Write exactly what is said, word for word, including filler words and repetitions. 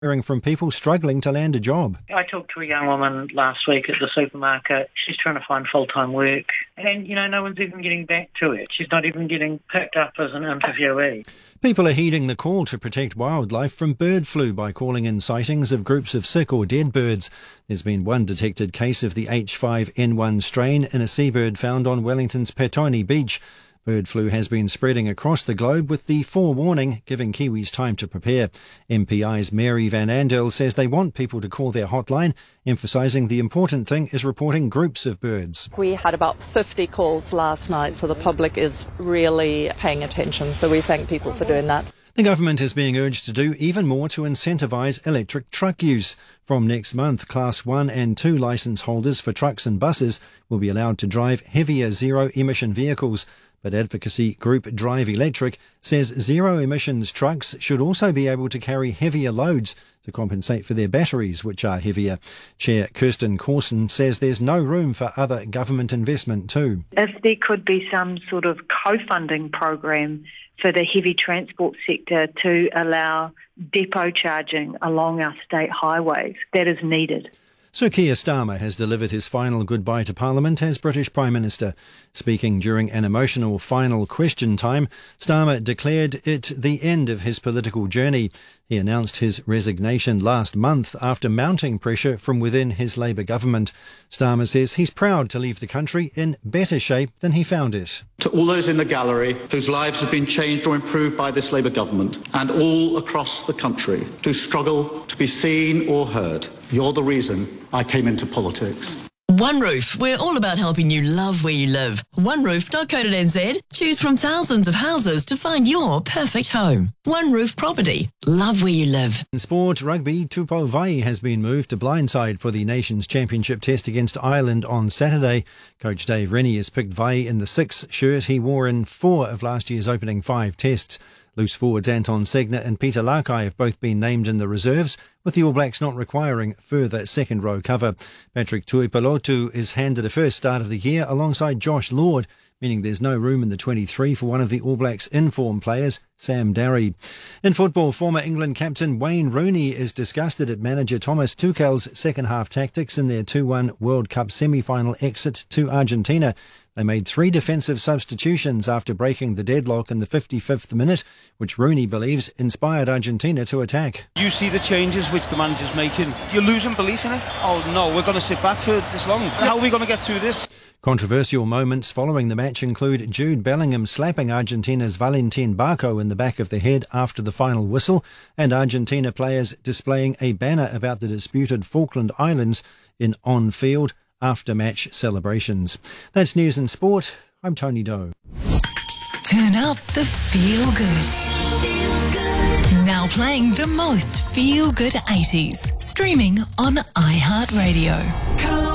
hearing from people struggling to land a job. I talked to a young woman last week at the supermarket. She's trying to find full-time work and, you know, no one's even getting back to her. She's not even getting picked up as an interviewee. People are heeding the call to protect wildlife from bird flu by calling in sightings of groups of sick or dead birds. There's been one detected case of the H five N one strain in a seabird found on Wellington's Petone Beach. Bird flu has been spreading across the globe, with the forewarning giving Kiwis time to prepare. M P I's Mary Van Andel says they want people to call their hotline, emphasising the important thing is reporting groups of birds. We had about fifty calls last night, so the public is really paying attention, so we thank people for doing that. The government is being urged to do even more to incentivise electric truck use. From next month, Class one and two licence holders for trucks and buses will be allowed to drive heavier zero-emission vehicles. But advocacy group Drive Electric says zero-emissions trucks should also be able to carry heavier loads to compensate for their batteries, which are heavier. Chair Kirsten Corson says there's no room for other government investment too. If there could be some sort of co-funding program for the heavy transport sector to allow depot charging along our state highways, that is needed. Sir Keir Starmer has delivered his final goodbye to Parliament as British Prime Minister. Speaking during an emotional final question time, Starmer declared it the end of his political journey. He announced his resignation last month after mounting pressure from within his Labour government. Starmer says he's proud to leave the country in better shape than he found it. To all those in the gallery whose lives have been changed or improved by this Labour government, and all across the country who struggle to be seen or heard, you're the reason I came into politics. One Roof, we're all about helping you love where you live. one roof dot co dot n z. Choose from thousands of houses to find your perfect home. One Roof Property. Love where you live. In sport, rugby, Tupou Vaa'i has been moved to blindside for the Nations Championship test against Ireland on Saturday. Coach Dave Rennie has picked Vaa'i in the six shirt he wore in four of last year's opening five tests. Loose forwards Anton Segner and Peter Lakai have both been named in the reserves, with the All Blacks not requiring further second-row cover. Patrick Tuipulotu is handed a first start of the year alongside Josh Lord, meaning there's no room in the twenty-three for one of the All Blacks' in-form players, Sam Darry. In football, former England captain Wayne Rooney is disgusted at manager Thomas Tuchel's second-half tactics in their two one World Cup semi-final exit to Argentina. They made three defensive substitutions after breaking the deadlock in the fifty-fifth minute, which Rooney believes inspired Argentina to attack. You see the changes which the manager's making. You're losing belief in it. Oh no, we're going to sit back for this long. How are we going to get through this? Controversial moments following the match include Jude Bellingham slapping Argentina's Valentin Barco in the back of the head after the final whistle, and Argentina players displaying a banner about the disputed Falkland Islands in on-field after-match celebrations. That's news and sport. I'm Tony Doe. Turn up the feel good. Feel good. Now playing the most feel good eighties. Streaming on iHeartRadio.